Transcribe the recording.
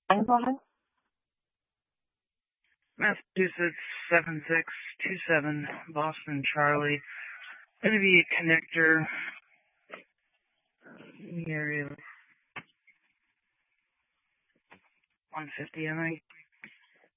Go ahead. Massachusetts 7627, Boston Charlie. Going to be a connector in the area of 150, I think.